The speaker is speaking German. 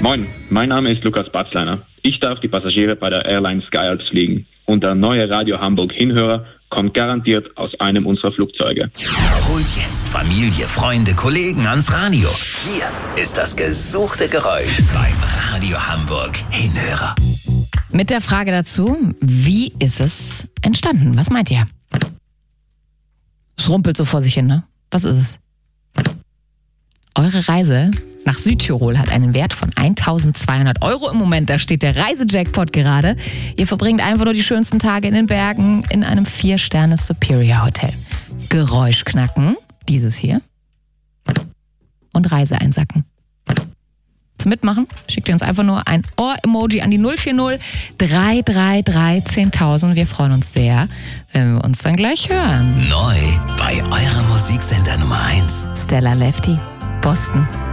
Moin, mein Name ist Lukas Batzleiner. Ich darf die Passagiere bei der Airline SkyAlps fliegen. Und der neue Radio Hamburg Hinhörer kommt garantiert aus einem unserer Flugzeuge. Holt jetzt Familie, Freunde, Kollegen ans Radio. Hier ist das gesuchte Geräusch beim Radio Hamburg Hinhörer. Mit der Frage dazu, wie ist es entstanden? Was meint ihr? Es rumpelt so vor sich hin, ne? Was ist es? Eure Reise nach Südtirol hat einen Wert von 1.200 € im Moment. Da steht der Reisejackpot gerade. Ihr verbringt einfach nur die schönsten Tage in den Bergen in einem 4-Sterne Superior Hotel. Geräuschknacken, dieses hier. Und Reise einsacken. Zum Mitmachen schickt ihr uns einfach nur ein Ohr-Emoji an die 040 333 10.000. Wir freuen uns sehr, wenn wir uns dann gleich hören. Neu bei eurem Musiksender Nummer 1. Stella Lefty, Boston.